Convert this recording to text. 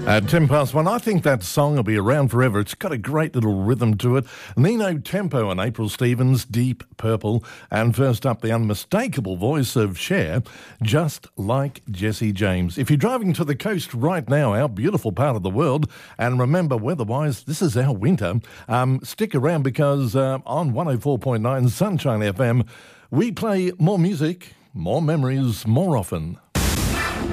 At 10 past 1, I think that song will be around forever. It's got a great little rhythm to it. Nino Tempo and April Stevens, Deep Purple. And first up, the unmistakable voice of Cher, Just Like Jesse James. If you're driving to the coast right now, our beautiful part of the world, and remember, weather-wise, this is our winter, stick around because on 104.9 Sunshine FM, we play more music, more memories, more often.